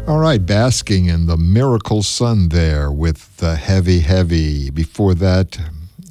All right, basking in the miracle sun there with the Heavy Heavy. Before that,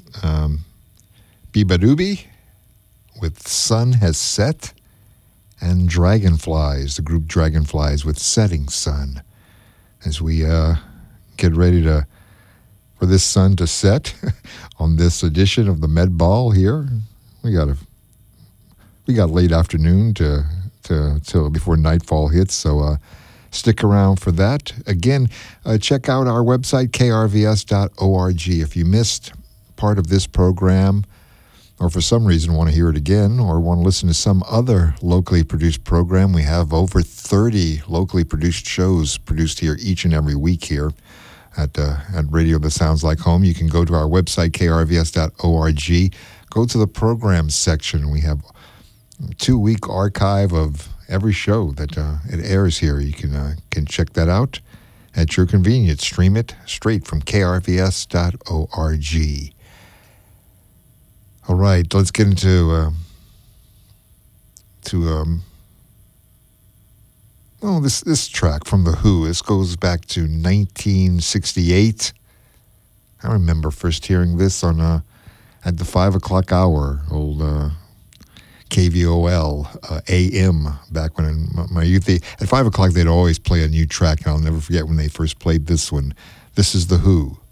Beabadoobie with Sun Has Set, and Dragonflies, the group Dragonflies with Setting Sun. As we get ready for this sun to set on this edition of the Med Ball here, we got late afternoon till before nightfall hits, so stick around for that. Again, check out our website, krvs.org. If you missed part of this program, or for some reason want to hear it again, or want to listen to some other locally produced program, we have over 30 locally produced shows produced here each and every week here at Radio That Sounds Like Home. You can go to our website, krvs.org. Go to the programs section. We have a 2-week archive of every show that it airs here. You can check that out at your convenience. Stream it straight from krvs.org. All right, let's get into this track from The Who. This goes back to 1968. I remember first hearing this on at the 5 o'clock hour, old KVOL AM, back when in my youth. At 5 o'clock, they'd always play a new track, and I'll never forget when they first played this one. This is The Who.